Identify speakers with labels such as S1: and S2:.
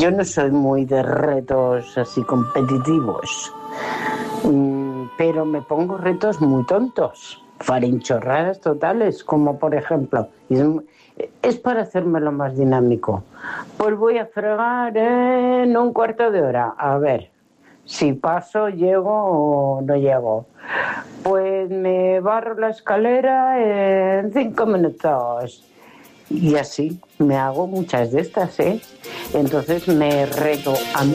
S1: yo no soy muy de retos así competitivos, pero me pongo retos muy tontos, farinchorradas totales, como por ejemplo, es para hacérmelo más dinámico. Pues voy a fregar en un cuarto de hora, a ver si paso, llego o no llego. Pues me barro la escalera en 5 minutos. Y así me hago muchas de estas, ¿eh? Entonces me reto a mí